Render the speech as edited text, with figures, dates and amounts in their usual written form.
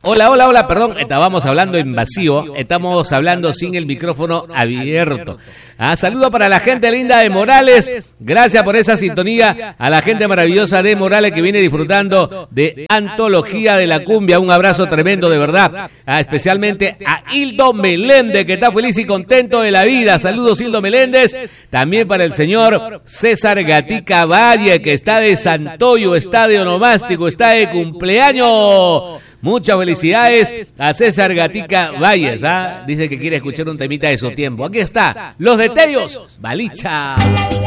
Hola, hola, hola, perdón, estábamos hablando en vacío, estamos hablando sin el micrófono abierto. Saludo para la gente linda de Morales, gracias por esa sintonía, a la gente maravillosa de Morales que viene disfrutando de Antología de la Cumbia, un abrazo tremendo de verdad, especialmente a Hildo Meléndez que está feliz y contento de la vida, saludos Hildo Meléndez, también para el señor César Gatica Valle que está de Santoyo, está de onomástico, está de cumpleaños. Muchas felicidades a César Gatica Valles, dice que quiere escuchar un temita de su tiempo. Aquí está, Los Detalles, Balicha.